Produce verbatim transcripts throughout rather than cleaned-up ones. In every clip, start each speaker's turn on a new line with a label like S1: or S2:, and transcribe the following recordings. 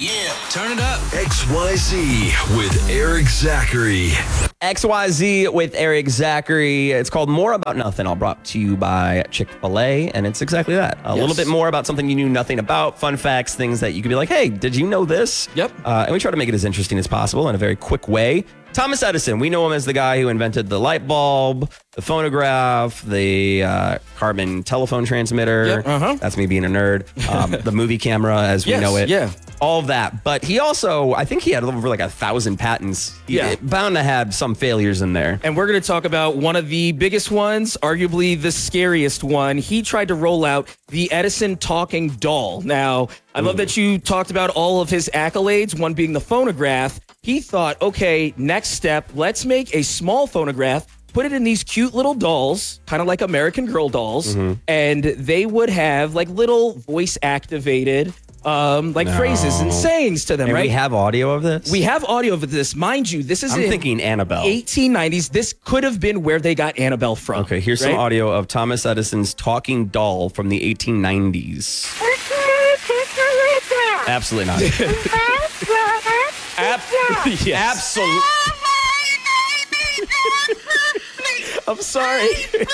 S1: Yeah, turn it up.
S2: X Y Z with Eric Zachary.
S3: X Y Z with Eric Zachary. It's called More About Nothing, all brought to you by Chick-fil-A, and it's exactly that. A yes. little bit more about something you knew nothing about, fun facts, things that you could be like, hey, did you know this?
S1: Yep.
S3: Uh, and we try to make it as interesting as possible in a very quick way. Thomas Edison, we know him as the guy who invented the light bulb, the phonograph, the uh, carbon telephone transmitter.
S1: Yep. Uh-huh.
S3: That's me being a nerd. Um, the movie camera as we
S1: yes,
S3: know it.
S1: Yeah.
S3: All of that. But he also, I think he had over like a thousand patents.
S1: Yeah.
S3: He, bound to have some failures in there.
S1: And we're going to talk about one of the biggest ones, arguably the scariest one. He tried to roll out the Edison talking doll. Now, I love that you talked about all of his accolades, one being the phonograph. He thought, okay, next step, let's make a small phonograph, put it in these cute little dolls, kind of like American Girl dolls, mm-hmm. and they would have like little voice activated um, like no. phrases and sayings to them,
S3: and
S1: right?
S3: We have audio of this?
S1: We have audio of this. Mind you, this is
S3: I'm
S1: in
S3: thinking Annabelle.
S1: eighteen nineties. This could have been where they got Annabelle from.
S3: Okay, here's right? some audio of Thomas Edison's talking doll from the eighteen nineties. Absolutely not.
S1: Ab- yes.
S3: Absolutely.
S1: I'm sorry.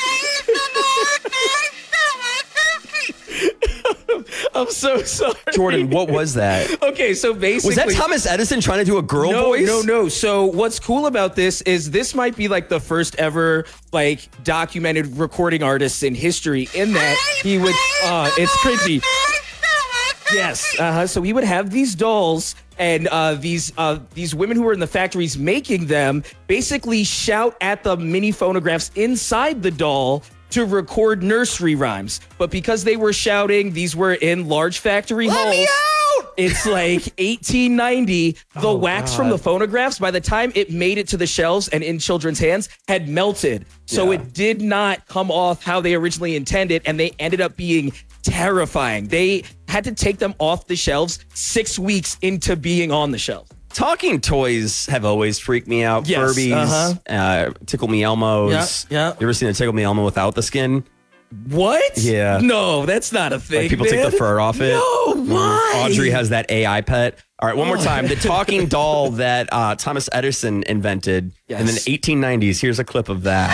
S1: I'm so sorry.
S3: Jordan, what was that?
S1: Okay, so basically...
S3: Was that Thomas Edison trying to do a girl
S1: no,
S3: voice?
S1: No, no, no. So what's cool about this is this might be like the first ever like documented recording artist in history in that he would... Uh, it's cringy. Yes. Uh-huh. So he would have these dolls and uh, these uh, these women who were in the factories making them basically shout at the mini phonographs inside the doll to record nursery rhymes. But because they were shouting, these were in large factory
S3: Let
S1: halls.
S3: Me out!
S1: It's like eighteen ninety. The
S3: oh,
S1: wax
S3: God.
S1: from the phonographs, by the time it made it to the shelves and in children's hands, had melted. So
S3: yeah.
S1: it did not come off how they originally intended, and they ended up being terrifying. They had to take them off the shelves six weeks into being on the shelf.
S3: Talking toys have always freaked me out.
S1: Yes,
S3: Furbies,
S1: uh-huh.
S3: uh, Tickle Me Elmos.
S1: Yeah, yeah.
S3: You ever seen a Tickle Me Elmo without the skin?
S1: What?
S3: Yeah.
S1: No, that's not a thing.
S3: Like people
S1: man.
S3: take the fur off it.
S1: No, why?
S3: Audrey has that A I pet. All right, one more time. The talking doll that uh, Thomas Edison invented
S1: yes.
S3: in the eighteen nineties. Here's a clip of that.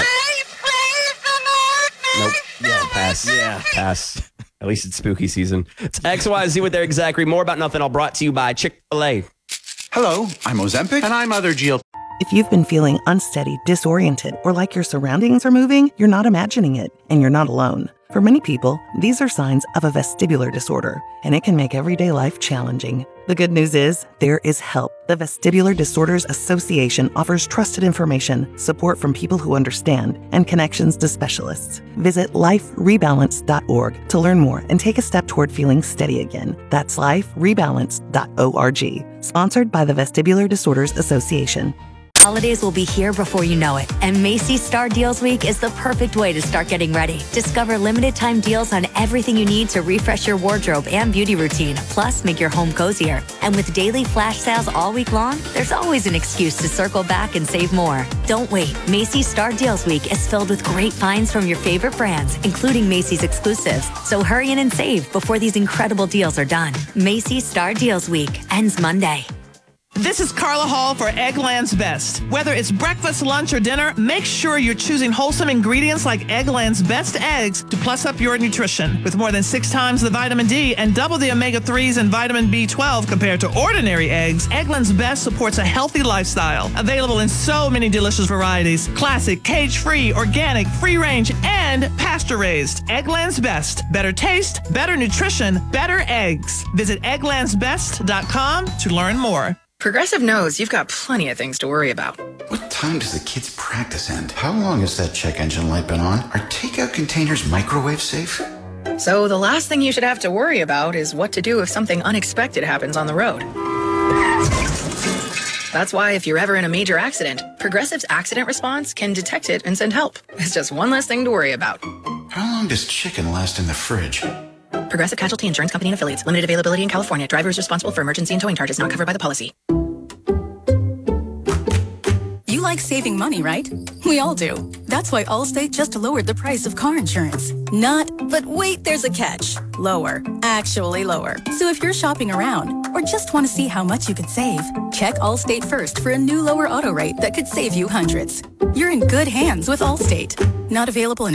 S3: Nope. Yeah, pass.
S1: Yeah.
S3: Pass. At least it's spooky season. It's X Y Z with Eric Zachary. More About Nothing, all brought to you by Chick-fil-A.
S4: Hello, I'm Ozempic, and I'm Other G L.
S5: If you've been feeling unsteady, disoriented, or like your surroundings are moving, you're not imagining it, and you're not alone. For many people, these are signs of a vestibular disorder, and it can make everyday life challenging. The good news is, there is help. The Vestibular Disorders Association offers trusted information, support from people who understand, and connections to specialists. Visit life rebalance dot org to learn more and take a step toward feeling steady again. That's life rebalance dot org. Sponsored by the Vestibular Disorders Association.
S6: Holidays will be here before you know it, and Macy's Star Deals Week is the perfect way to start getting ready. Discover limited time deals on everything you need to refresh your wardrobe and beauty routine, plus make your home cozier. And with daily flash sales all week long, there's always an excuse to circle back and save more. Don't wait. Macy's Star Deals Week is filled with great finds from your favorite brands, including Macy's exclusives. So hurry in and save before these incredible deals are done. Macy's Star Deals Week ends Monday.
S7: This is Carla Hall for Eggland's Best. Whether it's breakfast, lunch, or dinner, make sure you're choosing wholesome ingredients like Eggland's Best Eggs to plus up your nutrition. With more than six times the vitamin D and double the omega threes and vitamin B twelve compared to ordinary eggs, Eggland's Best supports a healthy lifestyle. Available in so many delicious varieties. Classic, cage-free, organic, free-range, and pasture-raised. Eggland's Best. Better taste, better nutrition, better eggs. Visit egglands best dot com to learn more.
S8: Progressive knows you've got plenty of things to worry about.
S4: What time does the kids' practice end? How long has that check engine light been on? Are takeout containers microwave safe?
S8: So the last thing you should have to worry about is what to do if something unexpected happens on the road. That's why if you're ever in a major accident, Progressive's accident response can detect it and send help. It's just one less thing to worry about.
S4: How long does chicken last in the fridge?
S8: Progressive Casualty Insurance Company and Affiliates. Limited availability in California. Driver is responsible for emergency and towing charges not covered by the policy.
S9: like saving money, right? We all do. That's why Allstate just lowered the price of car insurance. Not, but wait, there's a catch. Lower. Actually lower. So if you're shopping around or just want to see how much you could save, check Allstate first for a new lower auto rate that could save you hundreds. You're in good hands with Allstate. Not available in